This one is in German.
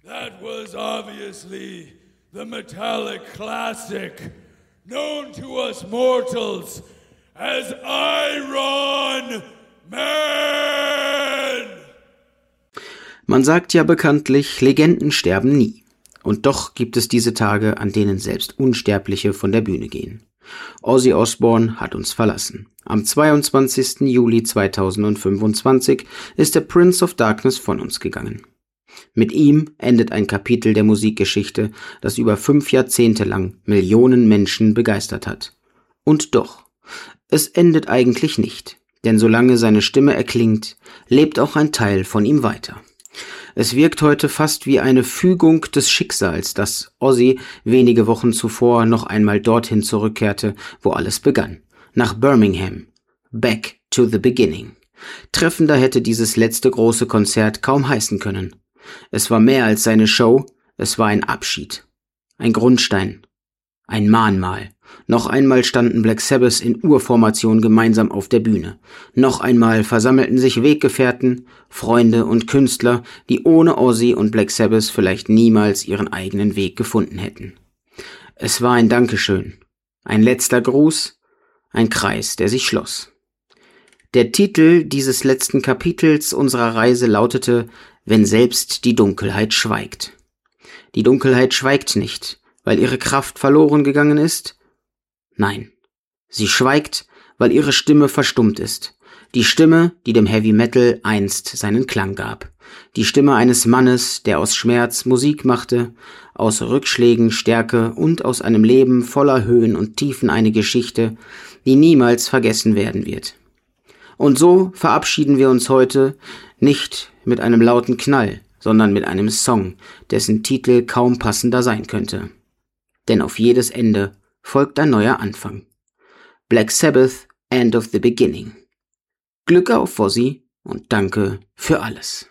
That was obviously the metallic classic, known to us mortals as Iron Man. Man sagt ja bekanntlich, Legenden sterben nie. Und doch gibt es diese Tage, an denen selbst Unsterbliche von der Bühne gehen. Ozzy Osbourne hat uns verlassen. Am 22. Juli 2025 ist der Prince of Darkness von uns gegangen. Mit ihm endet ein Kapitel der Musikgeschichte, das über 5 Jahrzehnte lang Millionen Menschen begeistert hat. Und doch, es endet eigentlich nicht, denn solange seine Stimme erklingt, lebt auch ein Teil von ihm weiter. Es wirkt heute fast wie eine Fügung des Schicksals, dass Ozzy wenige Wochen zuvor noch einmal dorthin zurückkehrte, wo alles begann. Nach Birmingham. Back to the beginning. Treffender hätte dieses letzte große Konzert kaum heißen können. Es war mehr als seine Show, es war ein Abschied. Ein Grundstein. Ein Mahnmal. Noch einmal standen Black Sabbath in Urformation gemeinsam auf der Bühne. Noch einmal versammelten sich Weggefährten, Freunde und Künstler, die ohne Ozzy und Black Sabbath vielleicht niemals ihren eigenen Weg gefunden hätten. Es war ein Dankeschön, ein letzter Gruß, ein Kreis, der sich schloss. Der Titel dieses letzten Kapitels unserer Reise lautete »Wenn selbst die Dunkelheit schweigt«. Die Dunkelheit schweigt nicht, weil ihre Kraft verloren gegangen ist. Nein, sie schweigt, weil ihre Stimme verstummt ist. Die Stimme, die dem Heavy Metal einst seinen Klang gab. Die Stimme eines Mannes, der aus Schmerz Musik machte, aus Rückschlägen Stärke und aus einem Leben voller Höhen und Tiefen eine Geschichte, die niemals vergessen werden wird. Und so verabschieden wir uns heute nicht mit einem lauten Knall, sondern mit einem Song, dessen Titel kaum passender sein könnte. Denn auf jedes Ende folgt ein neuer Anfang. Black Sabbath, End of the Beginning. Glück auf, Ozzy, und danke für alles.